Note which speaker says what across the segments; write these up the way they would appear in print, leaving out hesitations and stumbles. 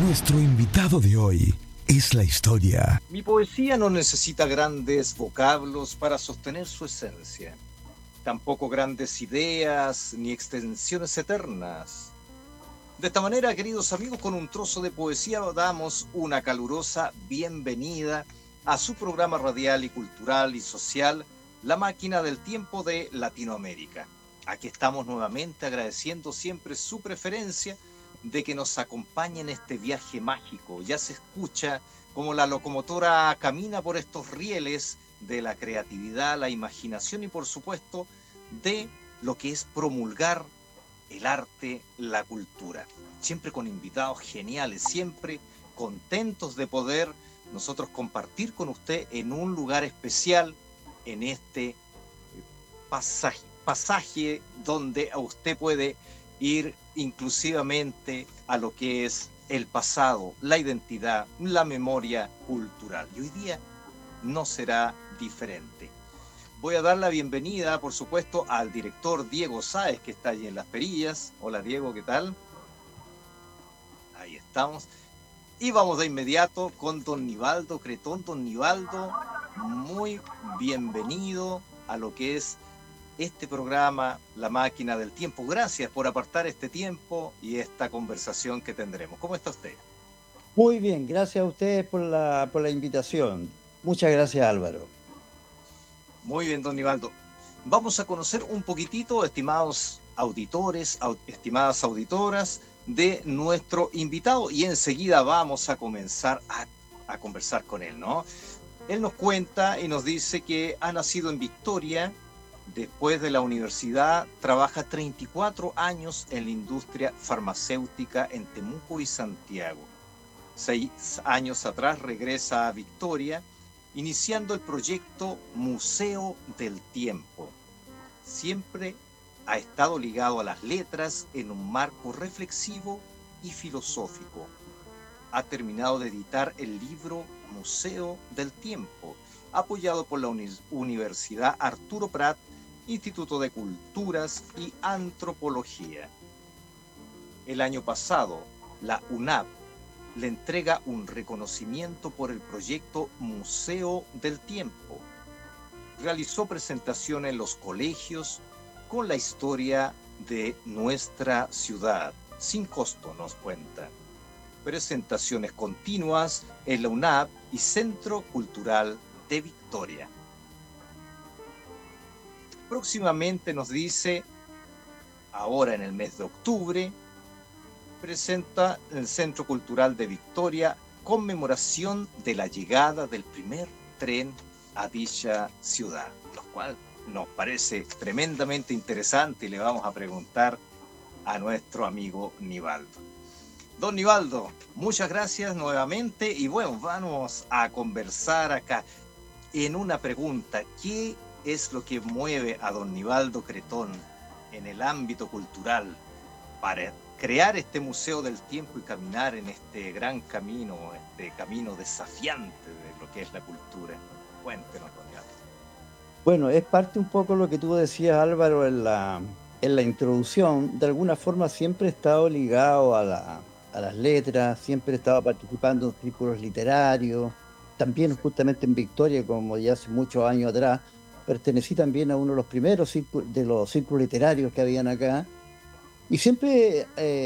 Speaker 1: Nuestro invitado de hoy es la historia.
Speaker 2: Mi poesía no necesita grandes vocablos para sostener su esencia, tampoco grandes ideas ni extensiones eternas. De esta manera, queridos amigos, con un trozo de poesía damos una calurosa bienvenida a su programa radial y cultural y social, La Máquina del Tiempo de Latinoamérica. Aquí estamos nuevamente agradeciendo siempre su preferencia de que nos acompañe en este viaje mágico. Ya se escucha como la locomotora camina por estos rieles de la creatividad, la imaginación y por supuesto de lo que es promulgar el arte, la cultura. Siempre con invitados geniales, siempre contentos de poder nosotros compartir con usted en un lugar especial, en este pasaje donde usted puede ir inclusivamente a lo que es el pasado, la identidad, la memoria cultural. Y hoy día no será diferente. Voy a dar la bienvenida, por supuesto, al director Diego Sáez, que está allí en Las Perillas. Hola, Diego, ¿qué tal? Ahí estamos. Y vamos de inmediato con don Nivaldo Cretón. Don Nivaldo, muy bienvenido a lo que es este programa, La Máquina del Tiempo. Gracias por apartar este tiempo y esta conversación que tendremos. ¿Cómo está usted?
Speaker 3: Muy bien, gracias a ustedes por la invitación. Muchas gracias, Álvaro.
Speaker 2: Muy bien, don Nivaldo. Vamos a conocer un poquitito, estimados auditores, estimadas auditoras, de nuestro invitado y enseguida vamos a comenzar a conversar con él, ¿no? Él nos cuenta y nos dice que ha nacido en Victoria. Después de la universidad, trabaja 34 años en la industria farmacéutica en Temuco y Santiago. 6 años atrás regresa a Victoria, iniciando el proyecto Museo del Tiempo. Siempre ha estado ligado a las letras en un marco reflexivo y filosófico. Ha terminado de editar el libro Museo del Tiempo, apoyado por la Universidad Arturo Prat, Instituto de Culturas y Antropología. El año pasado, la UNAP le entrega un reconocimiento por el proyecto Museo del Tiempo. Realizó presentaciones en los colegios con la historia de nuestra ciudad, sin costo, nos cuenta. Presentaciones continuas en la UNAP y Centro Cultural de Victoria. Próximamente nos dice, ahora en el mes de octubre, presenta el Centro Cultural de Victoria conmemoración de la llegada del primer tren a dicha ciudad, lo cual nos parece tremendamente interesante y le vamos a preguntar a nuestro amigo Nivaldo. Don Nivaldo, muchas gracias nuevamente y bueno, vamos a conversar acá en una pregunta. ¿Qué es lo que mueve a don Nivaldo Cretón en el ámbito cultural para crear este Museo del Tiempo y caminar en este gran camino, este camino desafiante de lo que es la cultura? Cuéntenos, don Nivaldo.
Speaker 3: Bueno, es parte un poco lo que tú decías, Álvaro, en la introducción. De alguna forma siempre he estado ligado a las letras, siempre he estado participando en círculos literarios, también justamente en Victoria, como ya hace muchos años atrás, pertenecí también a uno de los primeros de los círculos literarios que habían acá. Y siempre,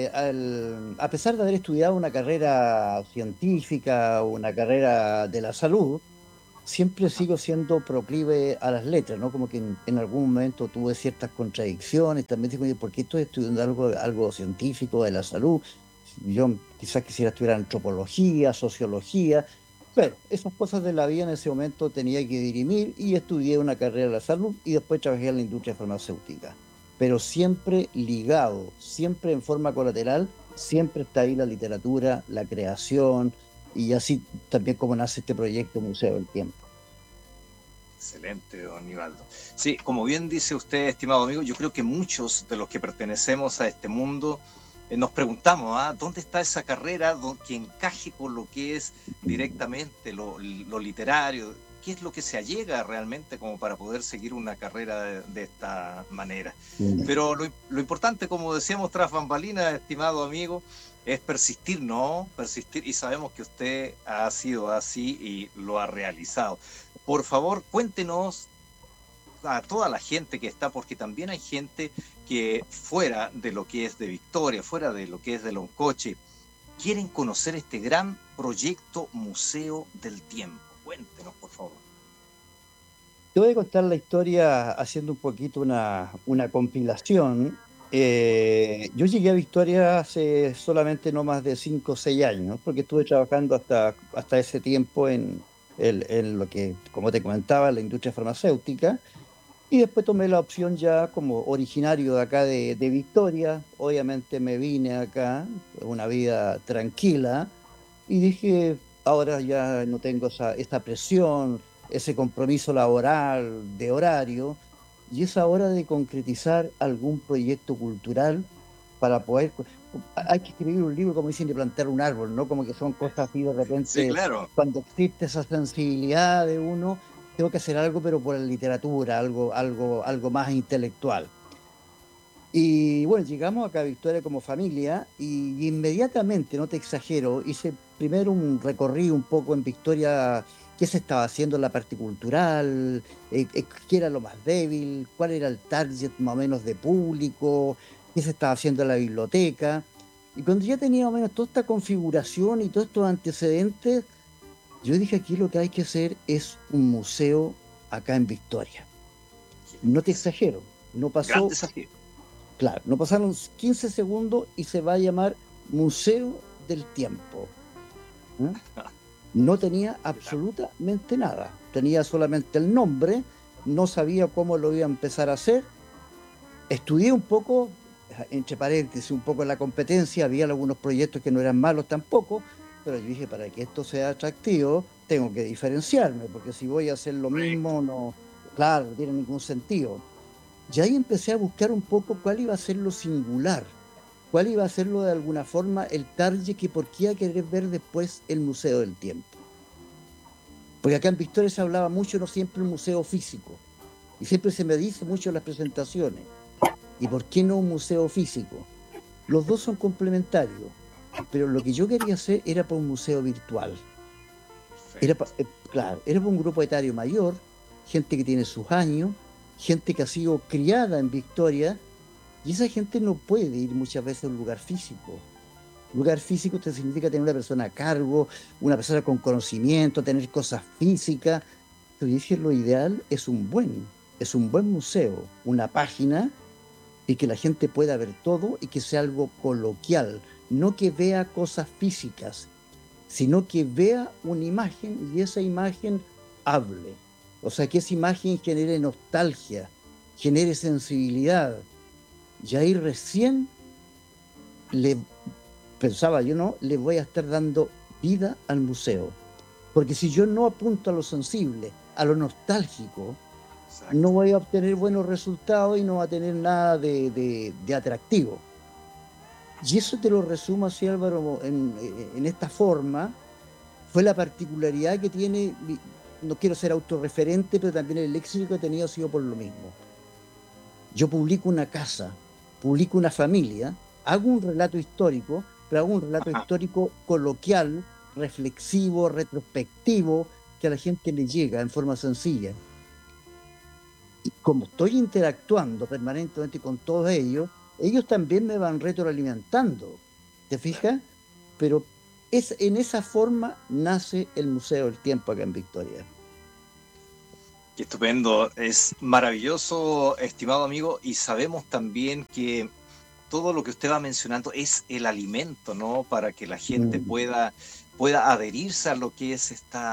Speaker 3: a pesar de haber estudiado una carrera científica, una carrera de la salud, siempre sigo siendo proclive a las letras, ¿no? Como que en algún momento tuve ciertas contradicciones, también digo, oye, ¿por qué estoy estudiando algo científico de la salud? Yo quizás quisiera estudiar antropología, sociología. Pero esas cosas de la vida en ese momento tenía que dirimir y estudié una carrera de la salud y después trabajé en la industria farmacéutica. Pero siempre ligado, siempre en forma colateral, siempre está ahí la literatura, la creación y así también como nace este proyecto Museo del Tiempo.
Speaker 2: Excelente, don Nivaldo. Sí, como bien dice usted, estimado amigo, yo creo que muchos de los que pertenecemos a este mundo nos preguntamos, ¿dónde está esa carrera que encaje con lo que es directamente lo literario? ¿Qué es lo que se allega realmente como para poder seguir una carrera de esta manera? Pero lo importante, como decíamos tras bambalinas, estimado amigo, es persistir, ¿no? Persistir, y sabemos que usted ha sido así y lo ha realizado. Por favor, cuéntenos a toda la gente que está, porque también hay gente que fuera de lo que es de Victoria, fuera de lo que es de Loncoche, quieren conocer este gran proyecto Museo del Tiempo. Cuéntenos, por favor.
Speaker 3: Te voy a contar la historia haciendo un poquito una compilación. Yo llegué a Victoria hace solamente no más de 5 o 6 años, porque estuve trabajando hasta ese tiempo en lo que, como te comentaba, la industria farmacéutica. Y después tomé la opción ya como originario de acá de Victoria. Obviamente me vine acá, una vida tranquila, y dije, ahora ya no tengo esa presión, ese compromiso laboral, de horario, y es hora de concretizar algún proyecto cultural para poder... Hay que escribir un libro, como dicen, de plantar un árbol, ¿no? Como que son cosas así de
Speaker 2: Sí,
Speaker 3: repente,
Speaker 2: claro.
Speaker 3: cuando existe esa sensibilidad de uno, tengo que hacer algo, pero por la literatura, algo más intelectual. Y bueno, llegamos acá a Victoria como familia y inmediatamente, no te exagero, hice primero un recorrido un poco en Victoria, qué se estaba haciendo en la parte cultural, qué era lo más débil, cuál era el target más o menos de público, qué se estaba haciendo en la biblioteca. Y cuando ya tenía más o menos toda esta configuración y todos estos antecedentes, yo dije aquí lo que hay que hacer es un museo acá en Victoria. No te exagero, no
Speaker 2: Gran
Speaker 3: pasó.
Speaker 2: desafío.
Speaker 3: Claro, no pasaron 15 segundos y se va a llamar Museo del Tiempo. ¿Eh? No tenía absolutamente nada. Tenía solamente el nombre, no sabía cómo lo iba a empezar a hacer. Estudié un poco, entre paréntesis, un poco en la competencia, había algunos proyectos que no eran malos tampoco, pero yo dije, para que esto sea atractivo, tengo que diferenciarme, porque si voy a hacer lo
Speaker 2: Correcto.
Speaker 3: mismo, no, claro, no tiene ningún sentido. Y ahí empecé a buscar un poco cuál iba a ser lo singular, cuál iba a ser lo de alguna forma el target que por qué iba a querer ver después el Museo del Tiempo. Porque acá en Victoria se hablaba mucho, no siempre un museo físico, y siempre se me dice mucho en las presentaciones, ¿y por qué no un museo físico? Los dos son complementarios, pero lo que yo quería hacer era para un museo virtual.
Speaker 2: Perfecto.
Speaker 3: Claro, era para un grupo etario mayor, gente que tiene sus años, gente que ha sido criada en Victoria. Y esa gente no puede ir muchas veces a un lugar físico. Lugar físico te significa tener una persona a cargo, una persona con conocimiento, tener cosas físicas. Pero yo dije, lo ideal es un buen museo, una página y que la gente pueda ver todo y que sea algo coloquial, no que vea cosas físicas, sino que vea una imagen y esa imagen hable. O sea, que esa imagen genere nostalgia, genere sensibilidad. Y ahí recién le pensaba yo, no, le voy a estar dando vida al museo. Porque si yo no apunto a lo sensible, a lo nostálgico, no
Speaker 2: Exacto.
Speaker 3: voy a obtener buenos resultados y no va a tener nada de atractivo. Y eso te lo resumo así, Álvaro, en esta forma. Fue la particularidad que tiene, no quiero ser autorreferente, pero también el éxito que he tenido ha sido por lo mismo. Yo publico una casa, publico una familia, hago un relato histórico, pero hago un relato
Speaker 2: Ajá.
Speaker 3: histórico coloquial, reflexivo, retrospectivo, que a la gente le llega en forma sencilla. Y como estoy interactuando permanentemente con todos ellos también me van retroalimentando. ¿Te
Speaker 2: Claro.
Speaker 3: fijas? Pero en esa forma nace el Museo del Tiempo acá en Victoria.
Speaker 2: Qué estupendo, es maravilloso, estimado amigo, y sabemos también que todo lo que usted va mencionando es el alimento, ¿no? Para que la gente
Speaker 3: Mm,
Speaker 2: pueda adherirse a lo que es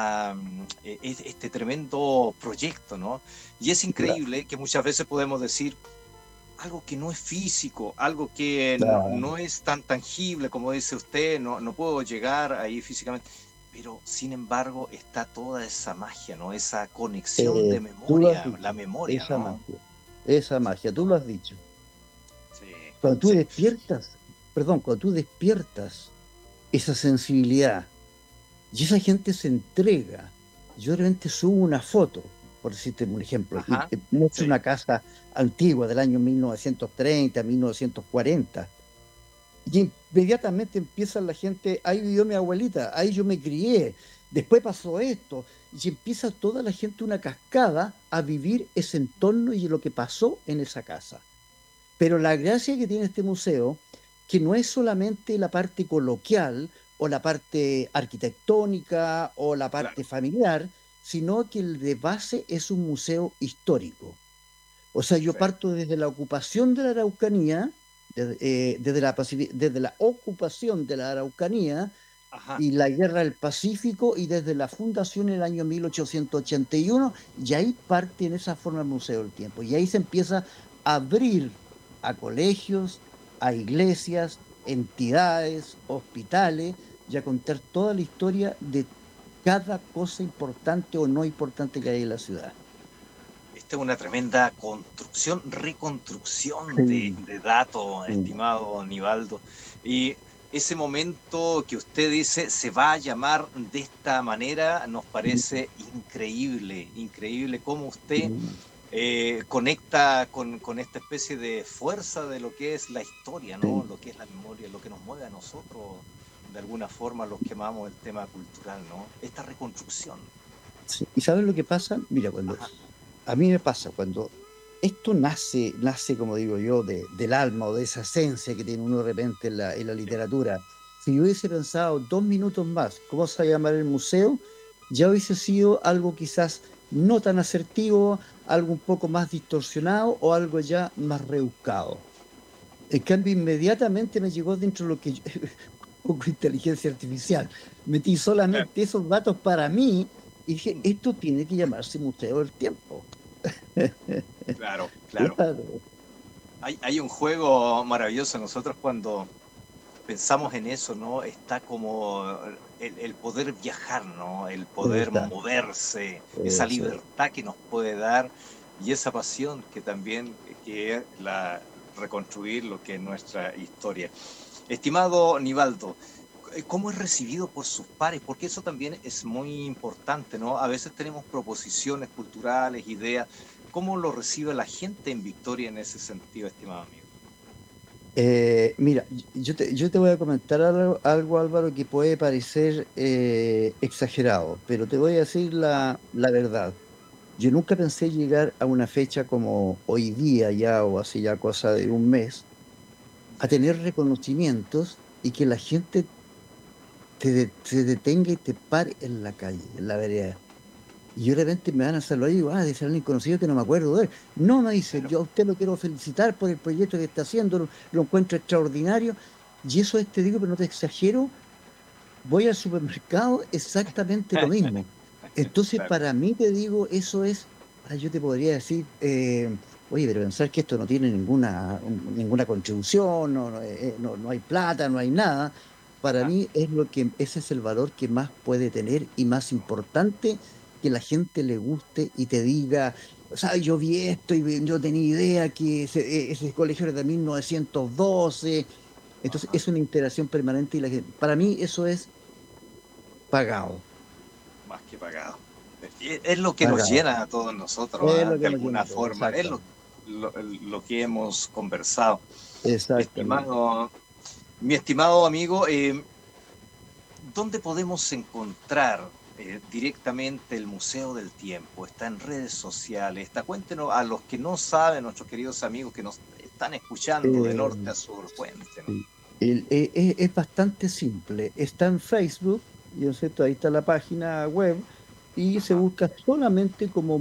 Speaker 2: este tremendo proyecto, ¿no? Y es
Speaker 3: claro,
Speaker 2: increíble que muchas veces podemos decir algo que no es físico, algo que
Speaker 3: claro.
Speaker 2: no es tan tangible como dice usted, no puedo llegar ahí físicamente, pero sin embargo está toda esa magia, ¿no? Esa conexión de
Speaker 3: Tú lo has
Speaker 2: memoria, la
Speaker 3: dicho,
Speaker 2: memoria, ¿no?
Speaker 3: esa magia, tú lo has dicho.
Speaker 2: Sí,
Speaker 3: Cuando tú
Speaker 2: sí,
Speaker 3: despiertas, perdón, cuando tú despiertas esa sensibilidad y esa gente se entrega, yo realmente subo una foto, por decirte un ejemplo, y
Speaker 2: ajá,
Speaker 3: muestro
Speaker 2: sí,
Speaker 3: una casa antigua del año 1930, 1940, Y inmediatamente empieza la gente, ahí vivió mi abuelita, ahí yo me crié, después pasó esto, y empieza toda la gente una cascada a vivir ese entorno y lo que pasó en esa casa. Pero la gracia que tiene este museo, que no es solamente la parte coloquial o la parte arquitectónica o la parte
Speaker 2: Claro,
Speaker 3: familiar, sino que el de base es un museo histórico. O sea, yo
Speaker 2: perfecto.
Speaker 3: parto desde la ocupación de la Araucanía, desde la ocupación de la Araucanía
Speaker 2: Ajá.
Speaker 3: y la Guerra del Pacífico y desde la fundación en el año 1881, y ahí parte en esa forma el Museo del Tiempo. Y ahí se empieza a abrir a colegios, a iglesias, entidades, hospitales, y a contar toda la historia de cada cosa importante o no importante que hay en la ciudad.
Speaker 2: Esta es una tremenda construcción, reconstrucción
Speaker 3: Sí,
Speaker 2: de datos,
Speaker 3: sí,
Speaker 2: estimado Nivaldo. Y ese momento que usted dice se va a llamar de esta manera, nos parece increíble, increíble cómo usted
Speaker 3: sí,
Speaker 2: conecta con esta especie de fuerza de lo que es la historia, ¿no?
Speaker 3: sí.
Speaker 2: Lo que es la memoria, lo que nos mueve a nosotros, de alguna forma, los que amamos el tema cultural, ¿no? Esta reconstrucción.
Speaker 3: Sí. ¿Y sabes lo que pasa? Mira, cuando
Speaker 2: Ajá,
Speaker 3: a mí me pasa, cuando esto nace, como digo yo, del alma o de esa esencia que tiene uno de repente en la
Speaker 2: sí,
Speaker 3: literatura. Si yo hubiese pensado 2 minutos más, ¿cómo se va a llamar el museo? Ya hubiese sido algo quizás no tan asertivo, algo un poco más distorsionado o algo ya más rebuscado. En cambio, inmediatamente me llegó dentro de lo que un poco de inteligencia artificial. Metí
Speaker 2: claro,
Speaker 3: solamente esos datos para mí y dije, esto tiene que llamarse Museo del Tiempo.
Speaker 2: claro, claro.
Speaker 3: Claro,
Speaker 2: Hay un juego maravilloso. Nosotros cuando pensamos en eso, ¿no? Está como el poder viajar, ¿no? El poder
Speaker 3: está,
Speaker 2: moverse, esa
Speaker 3: eso es.
Speaker 2: libertad que nos puede dar y esa pasión que también que es la reconstruir lo que es nuestra historia. Estimado Nivaldo, ¿cómo es recibido por sus pares? Porque eso también es muy importante, ¿no? A veces tenemos proposiciones culturales, ideas. ¿Cómo lo recibe la gente en Victoria en ese sentido, estimado amigo?
Speaker 3: Mira, yo te voy a comentar algo, Álvaro, que puede parecer exagerado, pero te voy a decir
Speaker 2: Ajá,
Speaker 3: la verdad. Yo nunca pensé llegar a una fecha como hoy día ya, o hace ya cosa de un mes, a
Speaker 2: sí,
Speaker 3: tener reconocimientos y que la gente se detenga y te pare en la calle, en la vereda. Y yo de repente me van a saludar y digo, de ser alguien conocido que no me acuerdo de él. No, me dice,
Speaker 2: claro.
Speaker 3: yo a usted lo quiero felicitar por el proyecto que está haciendo, lo encuentro extraordinario. Y eso es, te digo, pero no te exagero, voy al supermercado exactamente lo mismo. Entonces,
Speaker 2: Claro.
Speaker 3: para mí, te digo, eso es, yo te podría decir, oye, pero pensar que esto no tiene ninguna contribución, no hay plata, no hay nada. Para
Speaker 2: Ajá.
Speaker 3: mí ese es el valor que más puede tener y más importante que la gente le guste y te diga, ¿sabes? Yo vi esto y yo tenía idea que ese colegio era de 1912. Entonces,
Speaker 2: Ajá.
Speaker 3: es una interacción permanente y para mí eso es pagado,
Speaker 2: Más que pagado. Es lo que nos
Speaker 3: pagado.
Speaker 2: llena a todos nosotros,
Speaker 3: Es
Speaker 2: ¿ah?
Speaker 3: lo
Speaker 2: De
Speaker 3: que nos
Speaker 2: alguna
Speaker 3: llena todo,
Speaker 2: forma. Es
Speaker 3: exactamente.
Speaker 2: lo que hemos conversado.
Speaker 3: Exactamente.
Speaker 2: Estimado, mi estimado amigo, ¿dónde podemos encontrar directamente el Museo del Tiempo? ¿Está en redes sociales? Está, cuéntenos a los que no saben, nuestros queridos amigos que nos están escuchando de norte
Speaker 3: Eh,
Speaker 2: a sur, cuéntenos.
Speaker 3: sí. Es bastante simple. Está en Facebook, yo sé, ahí está la página web, y se
Speaker 2: Ajá.
Speaker 3: busca solamente como